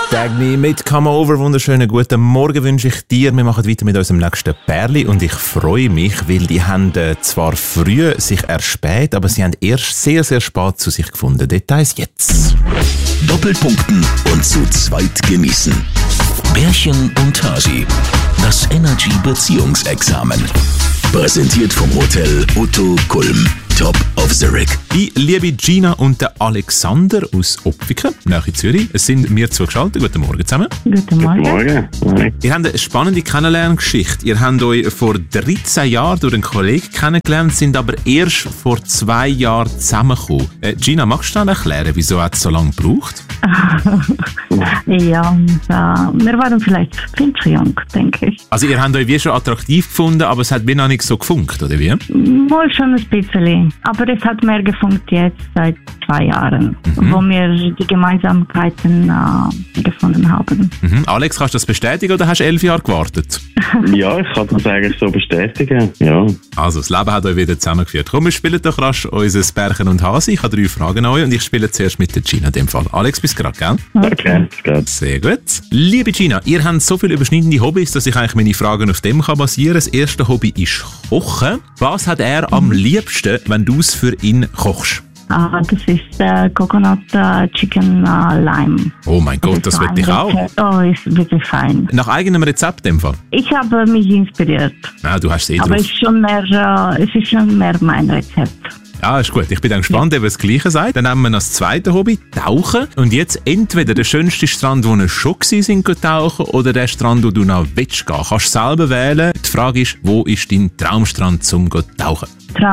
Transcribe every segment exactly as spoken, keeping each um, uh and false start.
Dagny mit Come Over. Wunderschönen guten Morgen wünsche ich dir. Wir machen weiter mit unserem nächsten Pärli und ich freue mich, weil die haben äh, zwar früh sich erspäht, aber sie haben erst sehr, sehr spät zu sich gefunden. Details jetzt. Doppelpunkten und zu zweit genießen. Bärchen und Hasi. Das Energy Beziehungsexamen. Präsentiert vom Hotel Otto Kulm. Top of the Rig. Die liebe Gina und der Alexander aus Opfiken, nahe Zürich, sind mir zugeschaltet. Guten Morgen zusammen. Guten Morgen. Guten Morgen. Ihr habt eine spannende Kennenlerngeschichte. Ihr habt euch vor dreizehn Jahren durch einen Kollegen kennengelernt, sind aber erst vor zwei Jahren zusammengekommen. Äh, Gina, magst du dann erklären, wieso hat es so lange gebraucht? Ja, und, äh, wir waren vielleicht viel zu jung, denke ich. Also ihr habt euch wie schon attraktiv gefunden, aber es hat wie noch nicht so gefunkt, oder wie? Wohl schon ein bisschen. Aber es hat mehr gefunkt jetzt seit zwei Jahren, mhm. wo wir die Gemeinsamkeiten äh, gefunden haben. Mhm. Alex, kannst du das bestätigen oder hast du elf Jahre gewartet? Ja, ich kann das eigentlich so bestätigen. Ja. Also, das Leben hat euch wieder zusammengeführt. Komm, wir spielen doch rasch unser Bärchen und Hasi. Ich habe drei Fragen an euch und ich spiele zuerst mit der Gina in dem Fall. Alex, bist du gerade, gell? Okay, das geht. Sehr gut. Liebe Gina, ihr habt so viele überschneidende Hobbys, dass ich eigentlich meine Fragen auf dem kann basieren kann. Das erste Hobby ist Kochen. Was hat er am liebsten, wenn du es für ihn kochst? Ah, das ist äh, Coconut äh, Chicken äh, Lime. Oh mein Gott, das will ich auch. Oh, ist wirklich fein. Nach eigenem Rezept in dem Fall? Ich habe mich inspiriert. Ah, du hast es eh Aber drauf. es ist schon mehr, äh, es ist schon mehr mein Rezept. Ja, ist gut. Ich bin dann gespannt, ob er das Gleiche sagt. Dann nehmen wir das zweite Hobby, Tauchen. Und jetzt entweder der schönste Strand, wo wir schon gewesen sind, tauchen, oder der Strand, wo du noch willst gehen. Kannst du selber wählen. Die Frage ist, wo ist dein Traumstrand zum Tauchen?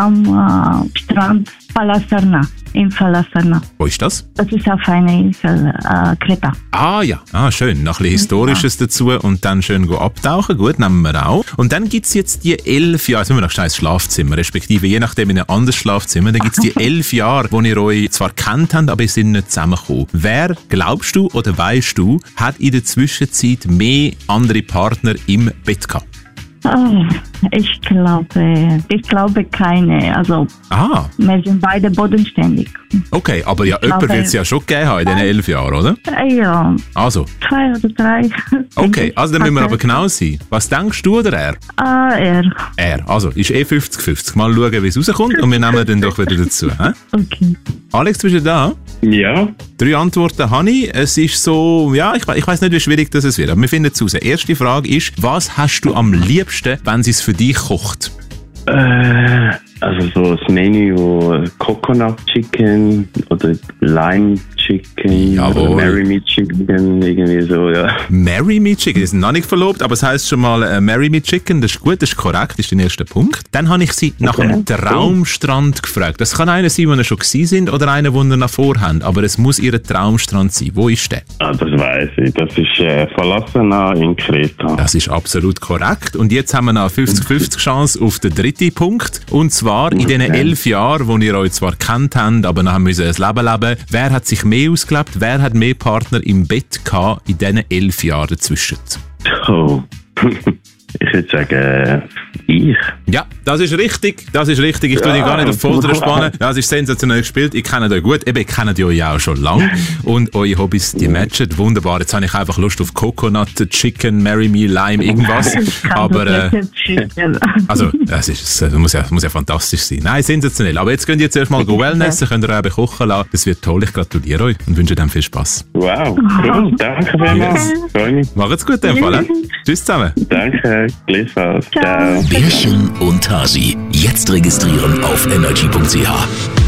Traumstrand äh, Palaserna, in Palaserna. Wo ist das? Das ist auf einer Insel, äh, Kreta. Ah ja, ah, schön. Noch ein bisschen Historisches ja. dazu und dann schön go abtauchen. Gut, nehmen wir auch. Und dann gibt es jetzt die elf Jahre, jetzt müssen wir noch schnell ins Schlafzimmer, respektive je nachdem in ein anderes Schlafzimmer, dann gibt es die elf Jahre, wo ihr euch zwar kennt habt, aber ihr seid nicht zusammengekommen. Wer, glaubst du oder weißt du, hat in der Zwischenzeit mehr andere Partner im Bett gehabt? Oh, ich glaube, ich glaube keine. Also, ah. wir sind beide bodenständig. Okay, aber ja, ich jemand wird es ja schon gegeben haben in diesen elf Jahren, oder? Ja. Also. Zwei oder drei. Okay, also dann müssen wir aber genau sein. Was denkst du oder er? Ah, er. Er, also ist eh fünfzig fünfzig. Mal schauen, wie es rauskommt und wir nehmen den doch wieder dazu. He? Okay. Alex, bist du da? Ja. Drei Antworten habe ich. Es ist so, ja, ich, ich weiss nicht, wie schwierig das wird, aber wir finden es raus. Erste Frage ist, was hast du am liebsten, wenn sie es für dich kocht? Äh, also so das Menü, wo Coconut Chicken oder Lime Chicken Jawohl. oder Marry Me Chicken, irgendwie so, ja. Marry Me Chicken, die sind noch nicht verlobt, aber es heisst schon mal äh, Marry Me Chicken, das ist gut, das ist korrekt, das ist der erste Punkt. Dann habe ich sie nach Okay. einem Traumstrand gefragt. Das kann einer sein, wo ihr schon gewesen sind oder einer, wo ihr noch vorhabt, aber es muss ihr Traumstrand sein. Wo ist der? Ah, das weiss ich. Das ist äh, Palaserna in Kreta. Das ist absolut korrekt. Und jetzt haben wir noch fünfzig fünfzig Chance auf den dritten Punkt. Und zwar in diesen elf Jahren, wo ihr euch zwar kennt habt, aber noch müssen ein Leben leben. Wer hat sich mehr ausgelebt? Wer hat mehr Partner im Bett gehabt in diesen elf Jahren dazwischen? Oh. Ich würde sagen, äh, ich. Ja, das ist richtig. Das ist richtig. Ich tue dich gar nicht auf Folter spannen. Ja, es ist sensationell gespielt. Ich kenne euch gut. Eben, ich kenne euch ja auch schon lange. Und eure Hobbys, die matchen. Wunderbar. Jetzt habe ich einfach Lust auf Coconut, Chicken, Marry Me, Lime, irgendwas. Aber, äh, also, das, ist, das muss, ja, muss ja fantastisch sein. Nein, sensationell. Aber jetzt könnt ihr jetzt erstmal Wellnessen, könnt ihr auch kochen lassen. Das wird toll. Ich gratuliere euch und wünsche euch viel Spass. Wow, cool. Danke vielmals. Freue mich. Macht's gut, in dem Fall. Tschüss zusammen. Danke. Gleichfalls. Ciao. Bärchen und Hasi. Jetzt registrieren auf energy punkt c h.